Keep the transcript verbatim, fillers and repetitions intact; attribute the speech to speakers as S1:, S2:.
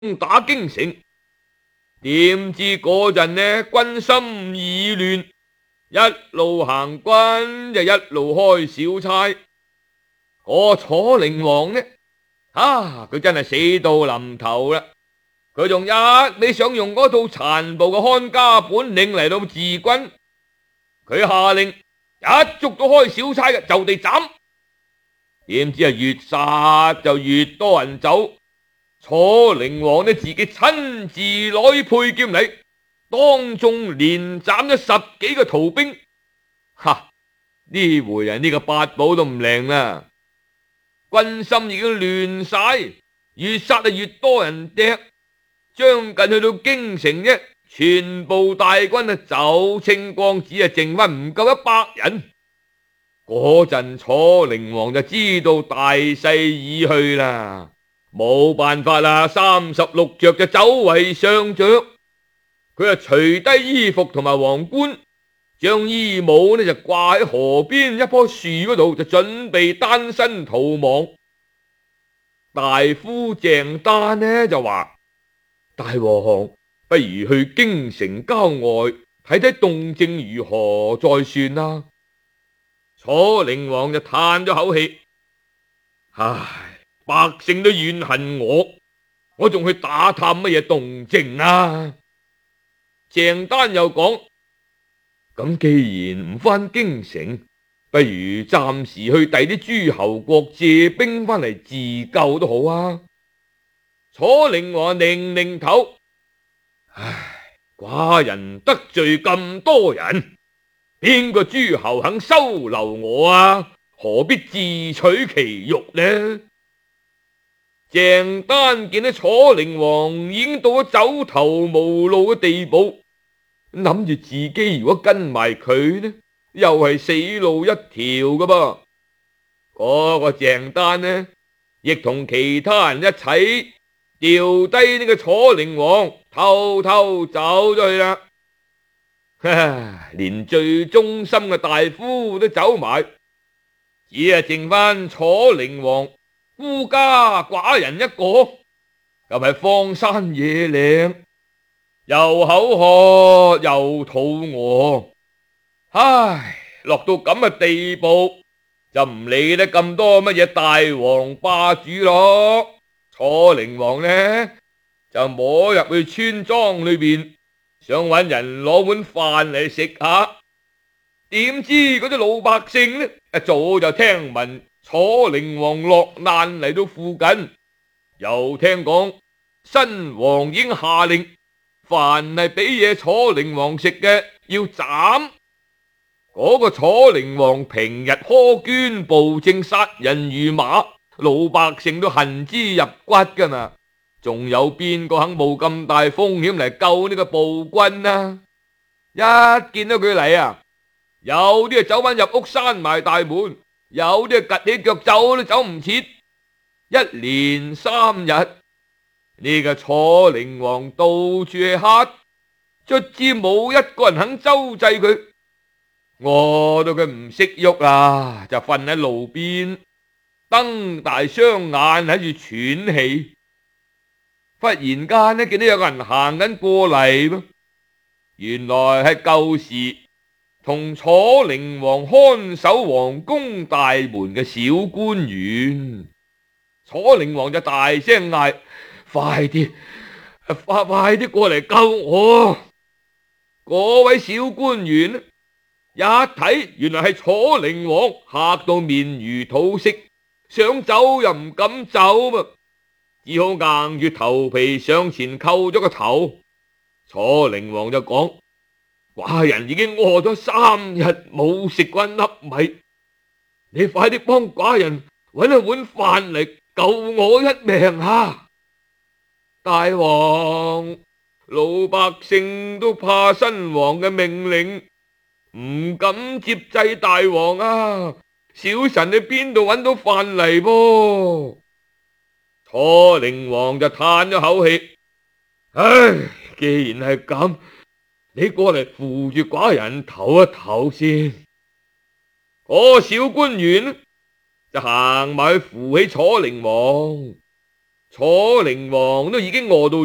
S1: 打京城。點知嗰陣呢，軍心已亂，一路行軍就一路開小差。我楚靈王呢，啊，佢真係死到臨頭啦！佢仲一味想用嗰套殘暴嘅看家本領嚟到治軍。佢下令一捉到開小差嘅就地斬。點知啊，越殺就越多人走。楚靈王呢，自己親自攞起佩劍嚟，當眾連斬咗十幾個逃兵。哈！呢回人呢個八寶都唔靈啦，軍心已經亂晒，越殺就越多人掟。將近去到京城啫，全部大軍啊走清光，只係剩翻唔夠一百人。嗰陣楚靈王就知道大勢已去啦，冇辦法啦，三十六着就走為上着。佢啊除低衣服同埋皇冠，將衣帽呢就掛喺河邊一棵樹嗰度，就準備單身逃亡。大夫鄭丹呢就話：大王，不如去京城郊外睇睇動靜如何再算啦。楚靈王就嘆咗口氣：唉，百姓都怨恨我，我仲去打探乜嘢動靜啊？鄭丹又講：咁既然唔返京城，不如暫時去第啲諸侯國借兵翻嚟自救都好啊。楚靈王擰擰頭：唉，寡人得罪咁多人，邊個諸侯肯收留我啊？何必自取其辱呢？鄭丹見到楚靈王已經到咗走投無路嘅地步，諗住自己如果跟埋佢呢，又係死路一條㗎噃。嗰個鄭丹呢，亦同其他人一齊掉低呢個楚靈王，偷偷走咗去啦。連最忠心嘅大夫都走埋，只係剩翻楚靈王孤家寡人一個，又係荒山野嶺，又口渴又肚餓。唉，落到咁嘅地步，就唔理得咁多乜嘢大王霸主咯。楚靈王呢，就摸入去村莊裏邊，想搵人攞碗飯嚟食下。點知嗰啲老百姓呢，一早就聽聞楚靈王落難嚟到附近，又聽講新王已經下令，凡係俾嘢楚靈王食嘅要斬。嗰個楚靈王平日苛捐暴政，殺人如麻，老百姓都恨之入骨噶嘛，仲有邊個肯冒咁大風險嚟救呢個暴君啊？一見到佢嚟啊，有啲啊走翻入屋閂埋大門，有啲啊趷起腳走都走唔切。一連三日，呢個楚靈王到處去乞，卒之冇一個人肯周濟佢。餓到佢唔識喐啊，就瞓喺路邊，瞪大雙眼喺住喘氣。忽然間呢，見到有個人行緊過嚟，原來係舊時同楚靈王看守皇宮大門嘅小官員。楚靈王就大聲嗌：快啲，快快啲過嚟救我！嗰位小官員一睇，原來係楚靈王，嚇到面如土色，想走又唔敢走嘛，只好硬住頭皮上前叩咗個頭。楚靈王就講：寡人已經餓咗三日冇食過一粒米，你快啲幫寡人搵一碗飯嚟救我一命啊！大王，老百姓都怕新王嘅命令，唔敢接濟大王啊！小臣你邊度搵到飯嚟噃？楚靈王就嘆咗口氣：唉，既然係咁，你過嚟扶住寡人唞一唞先。嗰小官員就行埋去扶起楚靈王。 楚靈王都已經餓到